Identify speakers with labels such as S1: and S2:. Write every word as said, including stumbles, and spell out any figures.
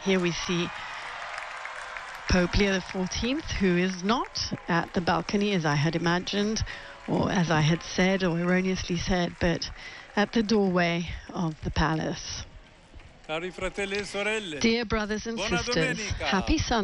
S1: here we see Pope Leo the fourteenth, who is not at the balcony as I had imagined, or as I had said, or erroneously said, but at the doorway of the palace.
S2: Cari fratelli e sorelle,
S1: Dear brothers and
S2: buona
S1: sisters,
S2: domenica.
S1: happy Sunday.